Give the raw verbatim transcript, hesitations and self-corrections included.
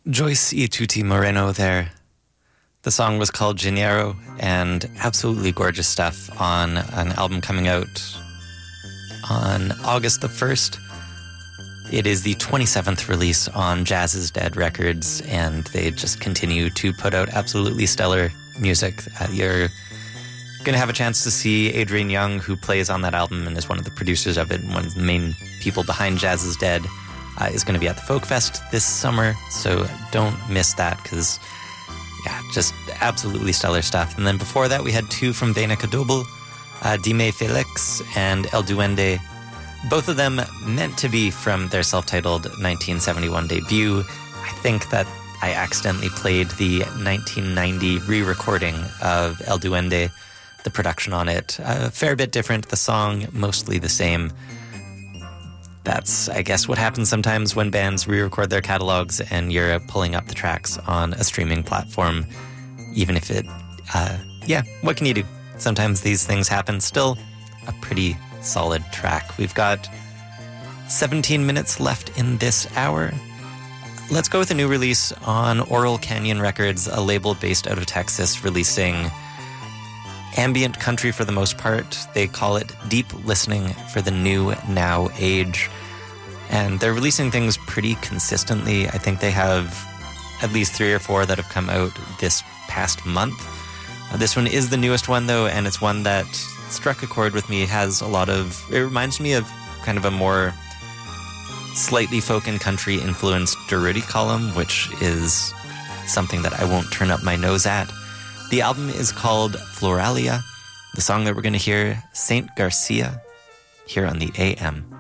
Joyce y Tuti Moreno there. The song was called Janeiro, and absolutely gorgeous stuff on an album coming out on August the first. It is the twenty-seventh release on Jazz is Dead Records, and they just continue to put out absolutely stellar music. Uh, you're going to have a chance to see Adrian Young, who plays on that album and is one of the producers of it, and one of the main people behind Jazz is Dead, uh, is going to be at the Folk Fest this summer, so don't miss that, because yeah, just absolutely stellar stuff. And then before that, we had two from Dana Kadobel, uh, Dime Felix and El Duende. Both of them meant to be from their self-titled nineteen seventy-one debut. I think that I accidentally played the nineteen ninety re-recording of El Duende, the production on it. A fair bit different, the song mostly the same. That's, I guess, what happens sometimes when bands re-record their catalogs and you're pulling up the tracks on a streaming platform, even if it, uh, yeah, what can you do? Sometimes these things happen. Still, a pretty solid track. We've got seventeen minutes left in this hour. Let's go with a new release on Oral Canyon Records, a label based out of Texas, releasing ambient country for the most part. They call it deep listening for the new now age. And they're releasing things pretty consistently. I think they have at least three or four that have come out this past month. Uh, this one is the newest one, though, and it's one that struck a chord with me. It has a lot of... It reminds me of kind of a more slightly folk and country influenced Durutti column, which is something that I won't turn up my nose at. The album is called Floralia. The song that we're going to hear, Saint Garcia, here on the A M.